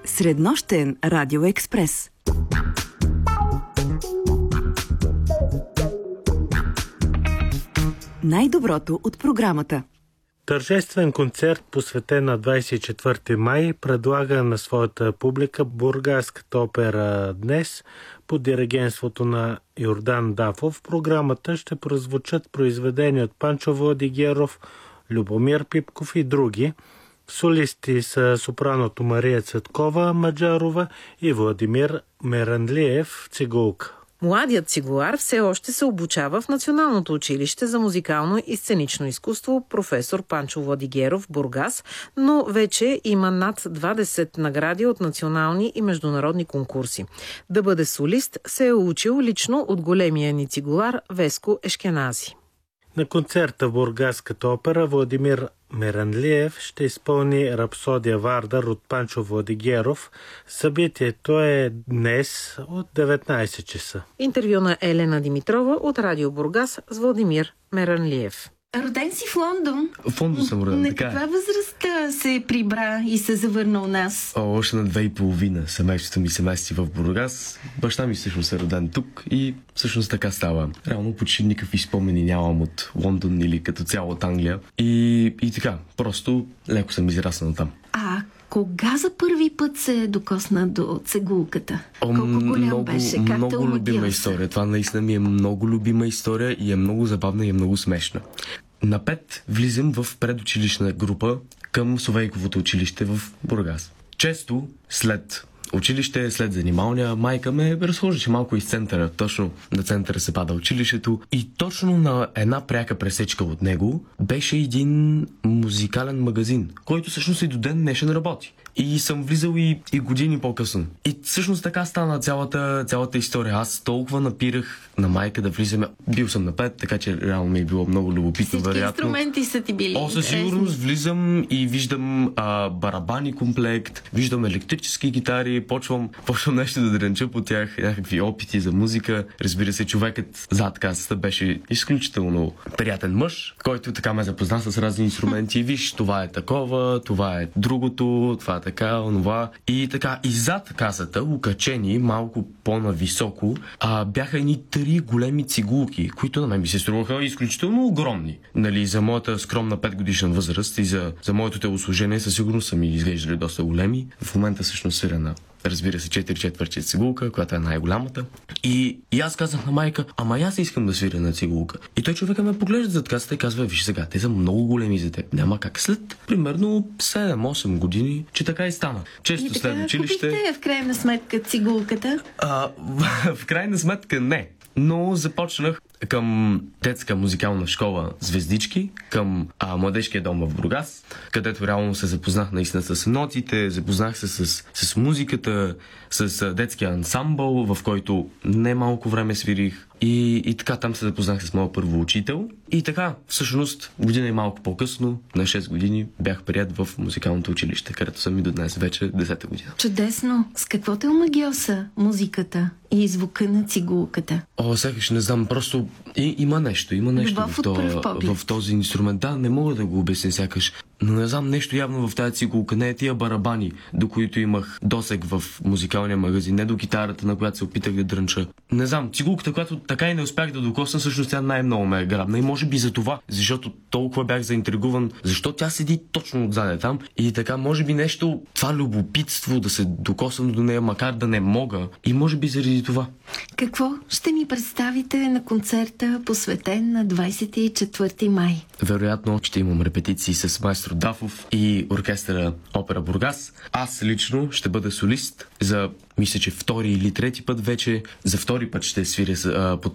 Среднощен радиоекспрес. Най-доброто от програмата. Тържествен концерт, посветен на 24 май, предлага на своята публика Бургаската опера днес под диригентството на Йордан Дафов. В програмата ще прозвучат произведения от Панчо Владигеров, Любомир Пипков и други. Солисти са сопраното Мария Цветкова Маджарова и Владимир Меранлиев Цигулка. Младият цигулар все още се обучава в Националното училище за музикално и сценично изкуство професор Панчо Владигеров, Бургас, но вече има над 20 награди от национални и международни конкурси. Да бъде солист се е учил лично от големия ни цигулар Веско Ешкенази. На концерта в Бургаската опера Владимир Меранлиев ще изпълни рапсодия Вардар от Панчо Владигеров. Събитието е днес от 19 часа. Интервю на Елена Димитрова от Радио Бургас с Владимир Меранлиев. Роден си в Лондон. В Лондон съм роден, На така каква възраст се прибра и се завърна у нас? Още на 2,5. Семейството ми се мести в Бургас. Баща ми всъщност е роден тук и всъщност така става. Реално почти никакви спомени нямам от Лондон или като цяло от Англия. И така, просто леко съм израснал там. А кога за първи път се докосна до цигулката? Колко голям беше? Как те Много любима омагил? история. Това наистина ми е много любима история и е много забавна и е много смешна. На 5 влизам в предучилищна група към Совейковото училище в Бургас. Често след училище, след занималния, майка ме разхождаше малко из центъра. Точно на центъра се пада училището и точно на една пряка пресечка от него беше един музикален магазин, който всъщност и до ден днешен работи. И съм влизал и години по-късно. И всъщност така стана цялата история. Аз толкова напирах на майка да влизаме. Бил съм на 5, така че реално ми е било много любопитно. Всички вероятно. инструменти са ти били Със сигурност влизам и виждам барабани комплект, виждам електрически гитари, почвам нещо да дрънча по тях, някакви опити за музика. Разбира се, човекът зад касата беше изключително приятен мъж, който така ме запозна с разни инструменти. Виж, това е такова, това е другото, това е така, онова. И така, и зад касата, укачени малко по-нависоко, бяха едни 3 големи цигулки, които на мен ми се струваха изключително огромни. Нали, за моята скромна 5-годишна възраст и за моето телосложение със сигурност са ми изглеждали доста големи. В момента всъщност свиря на, разбира се, 4/4 цигулка, която е най-голямата. И аз казах на майка, ама аз искам да свиря на цигулка. И той човека ме поглежда зад касата и казва, виж сега, те са много големи за теб. Няма как. След примерно 7-8 години, че така и стана. Често след училище... И така, в крайна сметка цигулката? В крайна сметка не. Но започнах към детска музикална школа Звездички, към младежкия дом в Бургас, където реално се запознах наистина с нотите, запознах се с музиката, с детския ансамбъл, в който не малко време свирих. И така там се запознах с моя първо учител. И така, всъщност, година и малко по-късно, на 6 години, бях прият в музикалното училище, където съм и до днес, вече 10-та година. Чудесно! С какво те омагиоса музиката и звука на цигулката? Сякаш не знам, просто има нещо в този инструмент. Да, не мога да го обясня сякаш, но не знам, нещо явно в тази цигулка, не е тия барабани, до които имах досег в музикалния магазин, не до гитарата, на която се опитах да дрънча. Не знам, цигулката, която така и не успях да докосна, всъщност тя най-много ме е грабна и може би за това, защото толкова бях заинтригуван, защо тя седи точно отзаде там и така може би нещо, това любопитство да се докосвам до нея, макар да не мога и може би заради това. Какво ще ни представите на концерта, посветен на 24 май? Вероятно ще имам репетиции с майстор Дафов и оркестъра Опера Бургас. Аз лично ще бъда солист за, мисля, че 2-и или 3-ти път вече. За 2-ри път ще свиря под